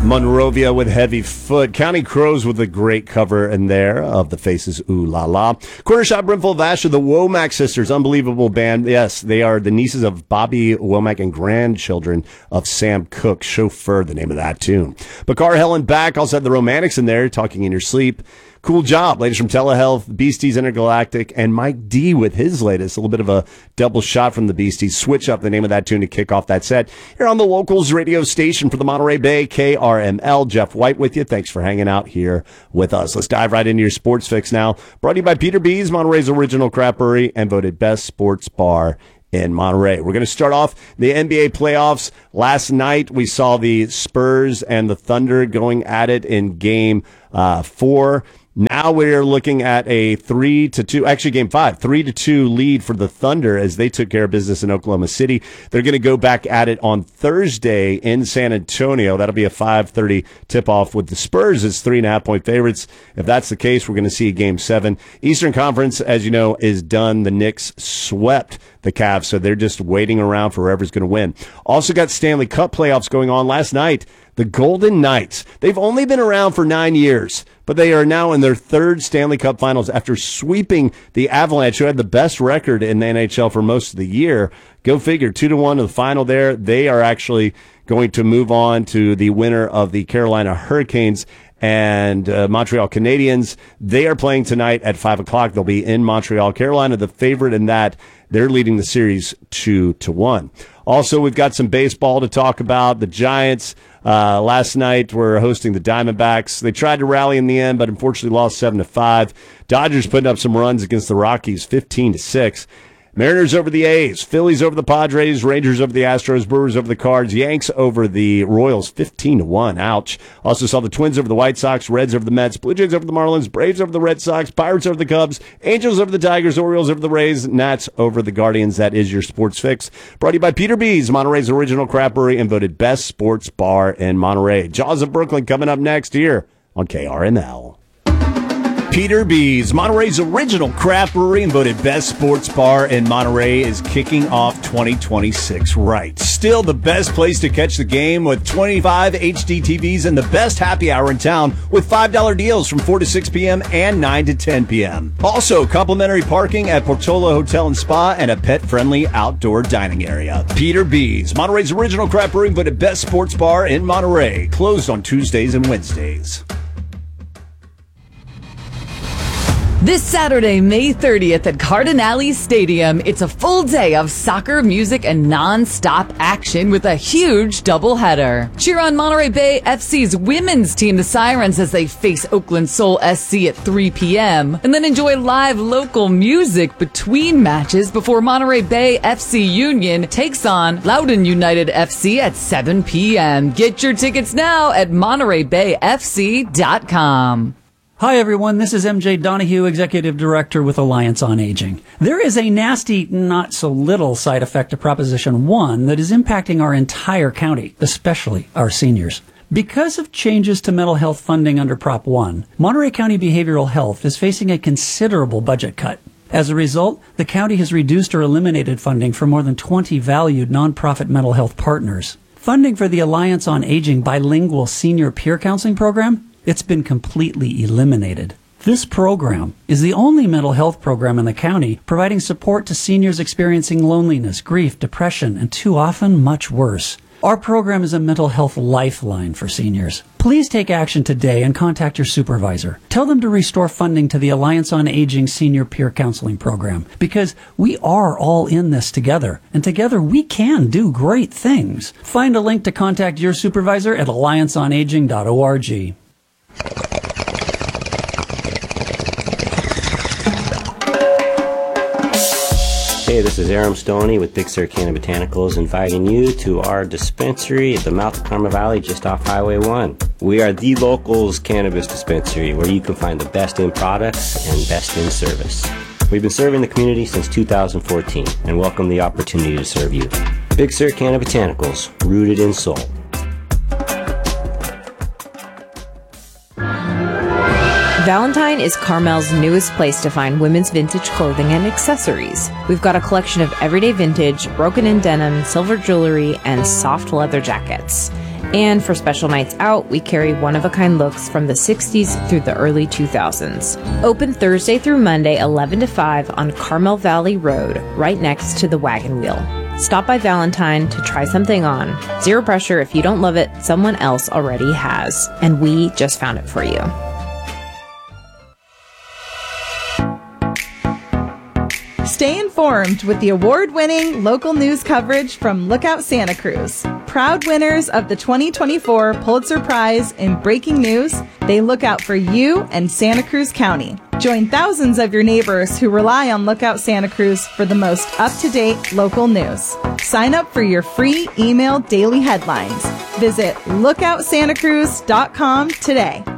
Monrovia with Heavy Foot. County Crows with a great cover in there of the Faces Ooh La La. Quarter Shot Brimful of Asher, the Womack Sisters, unbelievable band. Yes, they are the nieces of Bobby Womack and grandchildren of Sam Cooke. Chauffeur, the name of that tune. Bakar Helen Back also had the Romantics in there, Talking in Your Sleep. Cool Job, ladies from Telehealth, Beasties Intergalactic, and Mike D with his latest. A little bit of a double shot from the Beasties. Switch Up, the name of that tune to kick off that set. Here on the Locals radio station for the Monterey Bay, KRML. Jeff White with you. Thanks for hanging out here with us. Let's dive right into your sports fix now. Brought to you by Peter B's, Monterey's original crap brewery, and voted best sports bar in Monterey. We're going to start off the NBA playoffs. Last night, we saw the Spurs and the Thunder going at it in game 4. Now we're looking at a 3-2, actually game 5, 3-2 lead for the Thunder as they took care of business in Oklahoma City. They're going to go back at it on Thursday in San Antonio. That'll be a 5:30 tip-off with the Spurs as 3.5-point favorites. If that's the case, we're going to see game 7. Eastern Conference, as you know, is done. The Knicks swept the Cavs, so they're just waiting around for whoever's going to win. Also got Stanley Cup playoffs going on last night. The Golden Knights, they've only been around for 9 years, but they are now in their 3rd Stanley Cup Finals after sweeping the Avalanche, who had the best record in the NHL for most of the year. Go figure, 2-1 to the final there. They are actually going to move on to the winner of the Carolina Hurricanes and Montreal Canadiens. They are playing tonight at 5 o'clock. They'll be in Montreal. Carolina, the favorite in that. They're leading the series 2-1. Also, we've got some baseball to talk about. The Giants last night were hosting the Diamondbacks. They tried to rally in the end, but unfortunately lost 7-5. Dodgers putting up some runs against the Rockies, 15-6. Mariners over the A's, Phillies over the Padres, Rangers over the Astros, Brewers over the Cards, Yanks over the Royals, 15-1. Ouch. Also saw the Twins over the White Sox, Reds over the Mets, Blue Jays over the Marlins, Braves over the Red Sox, Pirates over the Cubs, Angels over the Tigers, Orioles over the Rays, Nats over the Guardians. That is your sports fix. Brought to you by Peter B's, Monterey's original crap brewery, and voted best sports bar in Monterey. Jaws of Brooklyn coming up next here on KRNL. Peter B's, Monterey's original craft brewery and voted best sports bar in Monterey, is kicking off 2026 right. Still the best place to catch the game with 25 HD TVs and the best happy hour in town with $5 deals from 4 to 6 p.m. and 9 to 10 p.m. Also, complimentary parking at Portola Hotel and Spa and a pet-friendly outdoor dining area. Peter B's, Monterey's original craft brewery and voted best sports bar in Monterey. Closed on Tuesdays and Wednesdays. This Saturday, May 30th at Cardinale Stadium, it's a full day of soccer, music, and non-stop action with a huge doubleheader. Cheer on Monterey Bay FC's women's team, the Sirens, as they face Oakland Soul SC at 3 p.m. And then enjoy live local music between matches before Monterey Bay FC Union takes on Loudoun United FC at 7 p.m. Get your tickets now at MontereyBayFC.com. Hi everyone, this is MJ Donahue, Executive Director with Alliance on Aging. There is a nasty, not so little side effect to Proposition 1 that is impacting our entire county, especially our seniors. Because of changes to mental health funding under Prop 1, Monterey County Behavioral Health is facing a considerable budget cut. As a result, the county has reduced or eliminated funding for more than 20 valued nonprofit mental health partners. Funding for the Alliance on Aging bilingual senior peer counseling program, it's been completely eliminated. This program is the only mental health program in the county providing support to seniors experiencing loneliness, grief, depression, and too often much worse. Our program is a mental health lifeline for seniors. Please take action today and contact your supervisor. Tell them to restore funding to the Alliance on Aging Senior Peer Counseling Program, because we are all in this together, and together we can do great things. Find a link to contact your supervisor at allianceonaging.org. Hey, this is Aram Stoney with Big Sur Canna Botanicals, inviting you to our dispensary at the mouth of Karma Valley just off Highway 1. We are the locals cannabis dispensary where you can find the best in products and best in service. We've been serving the community since 2014 and welcome the opportunity to serve you. Big Sur Canna Botanicals, rooted in soul. Valentine is Carmel's newest place to find women's vintage clothing and accessories. We've got a collection of everyday vintage, broken-in denim, silver jewelry, and soft leather jackets. And for special nights out, we carry one-of-a-kind looks from the 60s through the early 2000s. Open Thursday through Monday, 11 to 5 on Carmel Valley Road, right next to the Wagon Wheel. Stop by Valentine to try something on. Zero pressure. If you don't love it, someone else already has. And we just found it for you. Stay informed with the award-winning local news coverage from Lookout Santa Cruz. Proud winners of the 2024 Pulitzer Prize in Breaking News, they look out for you and Santa Cruz County. Join thousands of your neighbors who rely on Lookout Santa Cruz for the most up-to-date local news. Sign up for your free email daily headlines. Visit lookoutsantacruz.com today.